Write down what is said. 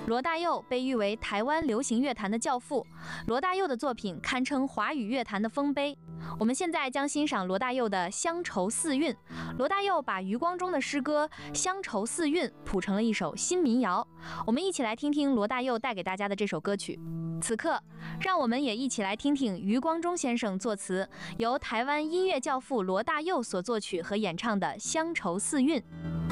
罗大佑被誉为台湾流行乐坛的教父，罗大佑的作品堪称华语乐坛的丰碑。我们现在将欣赏罗大佑的《乡愁四韵》。罗大佑把余光中的诗歌《乡愁四韵》谱成了一首新民谣。我们一起来听听罗大佑带给大家的这首歌曲。此刻，让我们也一起来听听余光中先生作词，由台湾音乐教父罗大佑所作曲和演唱的《乡愁四韵》。